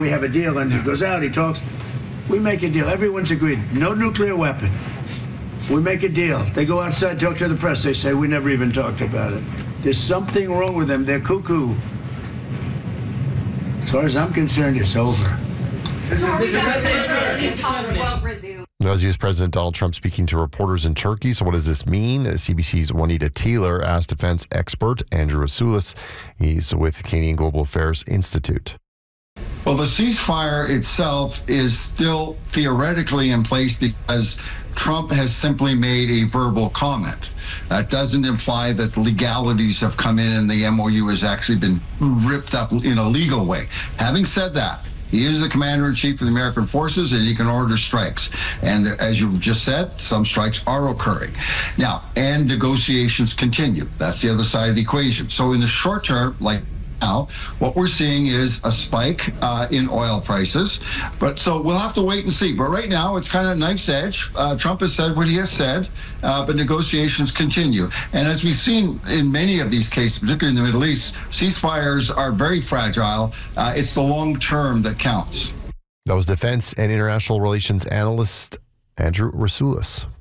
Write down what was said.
We have a deal, and he goes out, he talks. We make a deal. Everyone's agreed. No nuclear weapon. We make a deal. They go outside, talk to the press. They say, we never even talked about it. There's something wrong with them. They're cuckoo. As far as I'm concerned, it's over. That was U.S. President Donald Trump speaking to reporters in Turkey. So what does this mean? CBC's Juanita Taylor asked defense expert Andrew Rasoulis. He's with Canadian Global Affairs Institute. Well, the ceasefire itself is still theoretically in place because Trump has simply made a verbal comment. That doesn't imply that the legalities have come in and the MOU has actually been ripped up in a legal way. Having said that, he is the commander-in-chief of the American forces, and he can order strikes. And as you've just said, some strikes are occurring. Now, and negotiations continue. That's the other side of the equation. So in the short term, like now, what we're seeing is a spike in oil prices. But so we'll have to wait and see. But right now, it's kind of knife's edge. Trump has said what he has said, but negotiations continue. And as we've seen in many of these cases, particularly in the Middle East, ceasefires are very fragile. It's the long term that counts. That was defense and international relations analyst Andrew Rasoulis.